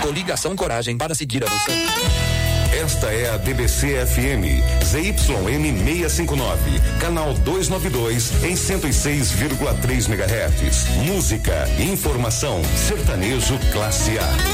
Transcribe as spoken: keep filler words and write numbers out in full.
Coligação Coragem para seguir avançando. Esta é a D B C F M, Z Y M seiscentos e cinquenta e nove, canal duzentos e noventa e dois, em cento e seis vírgula três megahertz. Música, informação, sertanejo classe A.